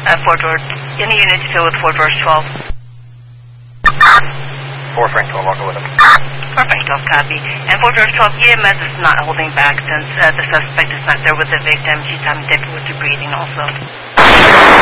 Fort George. Any unit to fill with Fort George 12. 4 Frank 12, I'll go with him. 4 Frank 12, copy. And Fort George 12, EMS is not holding back since the suspect is not there with the victim. She's having difficulty breathing also.